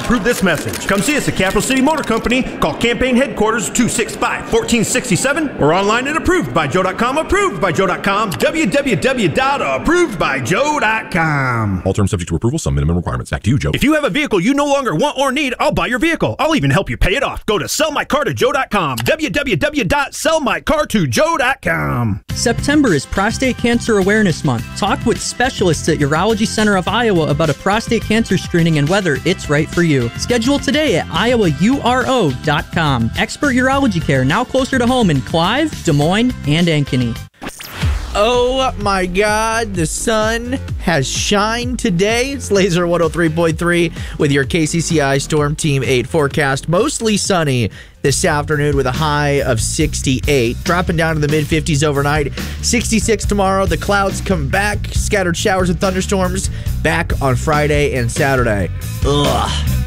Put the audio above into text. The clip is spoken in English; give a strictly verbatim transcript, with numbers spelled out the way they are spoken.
approve this message. Come see us at Capital City Motor Company. Call campaign headquarters two six five, one four six seven or online at approved by joe dot com. approved by joe dot com. w w w dot approved by joe dot com. All terms subject to approval. Some minimum requirements. Back to you, Joe. If you have a vehicle you no longer want or need, I'll buy your vehicle. I'll even help you pay it off. Go to sell my car to joe dot com. w w w dot sell my car to joe dot com. September is Prostate Cancer Awareness Month. Talk with specialists at Urology Center of Iowa about a prostate cancer screening and whether it's right for you. Schedule today at iowa u r o dot com. Expert urology care now closer to home in Clive, Des Moines, and Ankeny. Oh my God, the sun has shined today. It's Laser one oh three point three with your K C C I Storm Team eight forecast. Mostly sunny this afternoon with a high of sixty-eight. Dropping down to the mid fifties overnight. sixty-six tomorrow. The clouds come back. Scattered showers and thunderstorms back on Friday and Saturday. Ugh.